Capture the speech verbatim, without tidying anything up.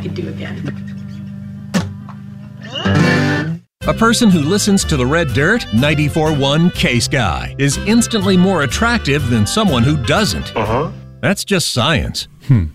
could do again. A person who listens to the Red Dirt ninety-four point one K-Sky is instantly more attractive than someone who doesn't. Uh-huh. That's just science. Hmm.